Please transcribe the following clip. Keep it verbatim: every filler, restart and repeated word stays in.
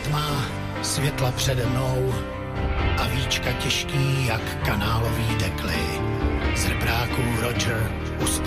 tma, světla přede mnou a víčka těžký jak kanálový dekly. Z rebráků Roger uspal.